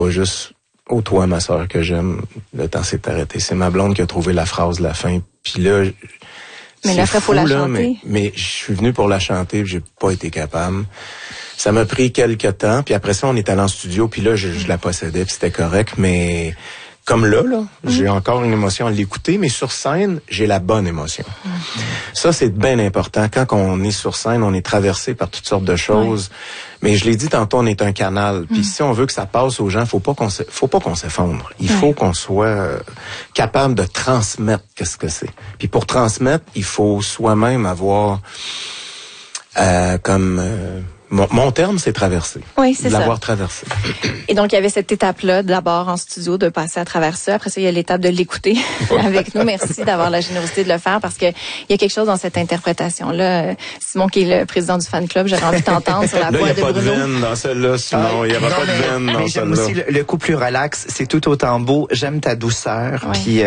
Pas juste « Oh, toi, ma sœur que j'aime », le temps s'est arrêté. C'est ma blonde qui a trouvé la phrase de la fin. Puis là, mais là, faut la chanter. Mais je suis venu pour la chanter, puis j'ai pas été capable. Ça m'a pris quelques temps, puis après ça, on est allé en studio, puis là, je la possédais, puis c'était correct, mais comme là, j'ai encore une émotion à l'écouter, mais sur scène, j'ai la bonne émotion. Ça, c'est bien important. Quand on est sur scène, on est traversé par toutes sortes de choses. Mais je l'ai dit tantôt, on est un canal. Puis si on veut que ça passe aux gens, faut pas qu'on s'effondre. Il faut qu'on soit capable de transmettre qu'est-ce que c'est. Puis pour transmettre, il faut soi-même avoir mon terme, c'est traverser. Oui, c'est ça. L'avoir traversé. Et donc, il y avait cette étape-là, d'abord en studio, de passer à travers ça. Après ça, il y a l'étape de l'écouter avec nous. Merci d'avoir la générosité de le faire parce que il y a quelque chose dans cette interprétation-là. Simon, qui est le président du fan club, j'aurais envie de t'entendre sur la voix de Bruno. Il n'y a pas de veine dans celle-là, Simon. Il n'y aura pas de veine dans celle-là. J'aime aussi le coup plus relax. C'est tout autant beau. J'aime ta douceur. Puis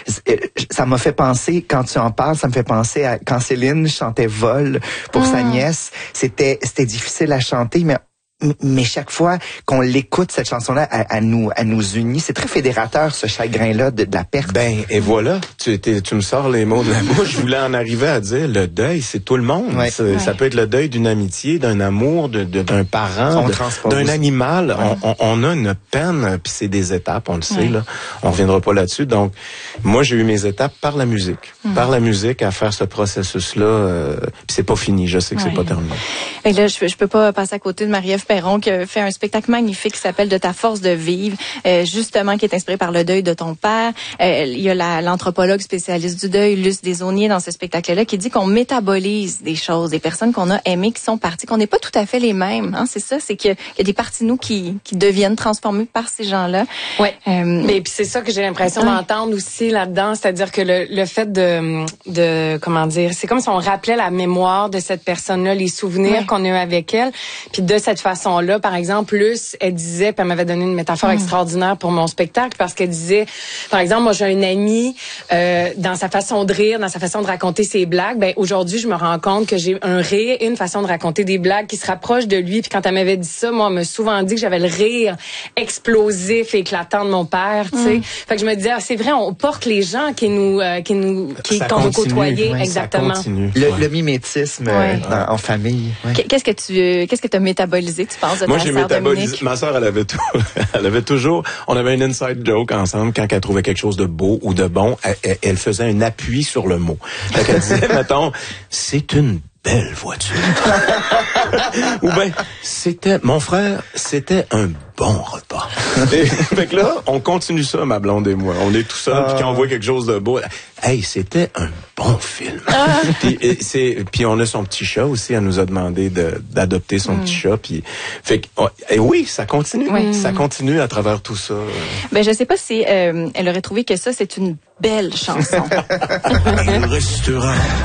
ça m'a fait penser, quand tu en parles, ça me fait penser à quand Céline chantait Vol pour sa nièce. C'était difficile à chanter, mais chaque fois qu'on l'écoute, cette chanson-là, elle nous unit. C'est très fédérateur, ce chagrin-là de la perte. Ben, et voilà. Tu me sors les mots de la bouche. Je voulais en arriver à dire, le deuil, c'est tout le monde. Ça peut être le deuil d'une amitié, d'un amour, d'un parent, d'un animal. On a une peine, puis c'est des étapes, on le sait, là. On reviendra pas là-dessus. Donc, moi, j'ai eu mes étapes par la musique. Par la musique, à faire ce processus-là. Puis c'est pas fini. Je sais que c'est pas terminé. Et là, je peux pas passer à côté de Marie-Ève Perron qui a fait un spectacle magnifique qui s'appelle De ta force de vivre, justement qui est inspiré par le deuil de ton père. Il y a l'anthropologue spécialiste du deuil, Luce Desaulniers, dans ce spectacle-là, qui dit qu'on métabolise des choses, des personnes qu'on a aimées, qui sont parties, qu'on n'est pas tout à fait les mêmes. Hein, c'est ça, c'est qu'il y a des parties de nous qui deviennent transformées par ces gens-là. Ouais. Mais puis c'est ça que j'ai l'impression d'entendre aussi là-dedans, c'est-à-dire que le fait de comment dire, c'est comme si on rappelait la mémoire de cette personne-là, les souvenirs qu'on a eu avec elle, puis de cette façon-là, par exemple, Luce, elle disait, puis elle m'avait donné une métaphore extraordinaire pour mon spectacle, parce qu'elle disait, par exemple, moi j'ai une amie, dans sa façon de rire, dans sa façon de raconter ses blagues, ben aujourd'hui je me rends compte que j'ai un rire et une façon de raconter des blagues qui se rapprochent de lui. Puis quand elle m'avait dit ça, moi elle m'a souvent dit que j'avais le rire explosif et éclatant de mon père, tu sais. Fait que je me disais, c'est vrai, on porte les gens qu'on veut côtoyer, exactement. Le mimétisme en famille. Qu'est-ce que tu as métabolisé, tu penses, de moi, ta j'ai sœur métabolisé. Dominique? Ma sœur, elle avait toujours, on avait une inside joke ensemble quand elle trouvait quelque chose de beau ou de bon, elle faisait un appui sur le mot. Fait qu'elle disait, mettons, c'est une belle voiture. Ou ben, mon frère, c'était un bon repas. Fait que là, on continue ça, ma blonde et moi. On est tout seul, puis quand on voit quelque chose de beau, hey, c'était un bon film. Puis on a son petit chat aussi, elle nous a demandé d'adopter son petit chat, puis fait que et oui, ça continue. Ça continue à travers tout ça. Ben je sais pas si elle aurait trouvé que ça c'est une belle chanson. Il restera